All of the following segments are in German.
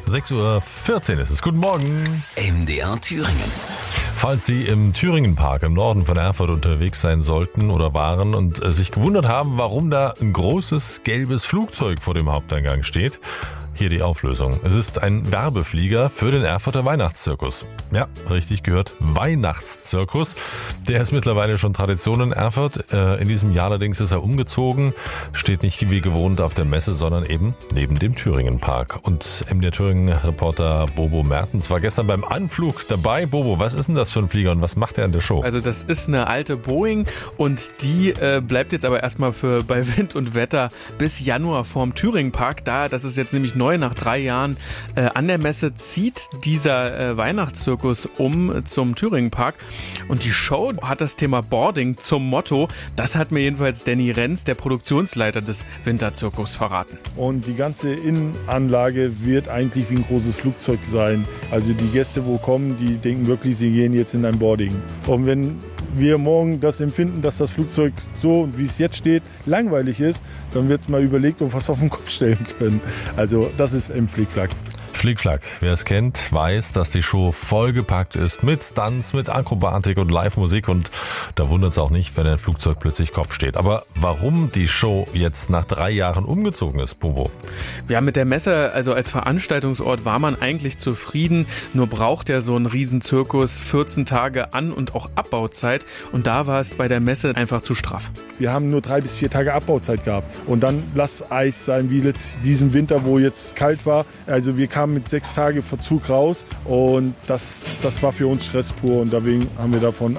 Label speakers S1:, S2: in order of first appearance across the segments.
S1: 6:14 Uhr ist es. Guten Morgen.
S2: MDR Thüringen.
S1: Falls Sie im Thüringenpark im Norden von Erfurt unterwegs sein sollten oder waren und sich gewundert haben, warum da ein großes gelbes Flugzeug vor dem Haupteingang steht, hier die Auflösung. Es ist ein Werbeflieger für den Erfurter Weihnachtszirkus. Ja, richtig gehört, Weihnachtszirkus. Der ist mittlerweile schon Tradition in Erfurt. In diesem Jahr allerdings ist er umgezogen, steht nicht wie gewohnt auf der Messe, sondern eben neben dem Thüringenpark. Und MDR Thüringen-Reporter Bobo Mertens war gestern beim Anflug dabei. Bobo, was ist denn das für ein Flieger und was macht er in der Show?
S3: Also das ist eine alte Boeing und die bleibt jetzt aber erstmal bei Wind und Wetter bis Januar vorm Thüringenpark da. Das ist jetzt nämlich neu, nach 3 Jahren an der Messe zieht dieser Weihnachtszirkus zum Thüringenpark und die Show hat das Thema Boarding zum Motto. Das hat mir jedenfalls Danny Renz, der Produktionsleiter des Winterzirkus, verraten.
S4: Und die ganze Innenanlage wird eigentlich wie ein großes Flugzeug sein. Also die Gäste, wo kommen, die denken wirklich, sie gehen jetzt in ein Boarding. Und wenn wir morgen das empfinden, dass das Flugzeug so, wie es jetzt steht, langweilig ist, dann wird es mal überlegt, ob wir es auf den Kopf stellen können. Also das ist im Flickflack.
S1: Flickflack, wer es kennt, weiß, dass die Show vollgepackt ist mit Stunts, mit Akrobatik und Live-Musik und da wundert es auch nicht, wenn ein Flugzeug plötzlich Kopf steht. Aber warum die Show jetzt nach 3 Jahren umgezogen ist, Bobo?
S3: Ja, mit der Messe, also als Veranstaltungsort war man eigentlich zufrieden, nur braucht ja so ein Riesenzirkus 14 Tage An- und auch Abbauzeit und da war es bei der Messe einfach zu straff.
S4: Wir haben nur 3 bis 4 Tage Abbauzeit gehabt und dann lass Eis sein, wie diesen Winter, wo jetzt kalt war. Also wir kamen mit 6 Tage Verzug raus und das war für uns Stress pur und deswegen haben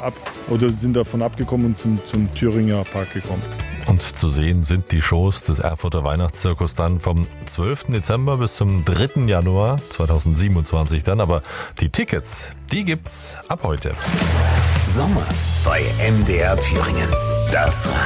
S4: wir sind davon abgekommen und zum Thüringer Park gekommen.
S1: Und zu sehen sind die Shows des Erfurter Weihnachtszirkus dann vom 12. Dezember bis zum 3. Januar 2027 dann. Aber die Tickets, die gibt's ab heute.
S2: Sommer bei MDR Thüringen. Das